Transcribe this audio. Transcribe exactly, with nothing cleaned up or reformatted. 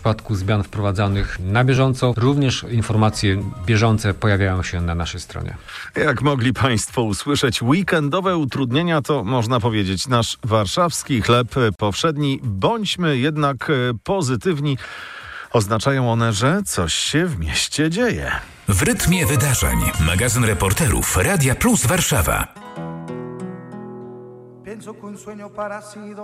przypadku zmian wprowadzanych na bieżąco. Również informacje bieżące pojawiają się na naszej stronie. Jak mogli Państwo usłyszeć, weekendowe utrudnienia to, można powiedzieć, nasz warszawski chleb powszedni. Bądźmy jednak pozytywni. Oznaczają one, że coś się w mieście dzieje. W rytmie wydarzeń. Magazyn reporterów Radia Plus Warszawa.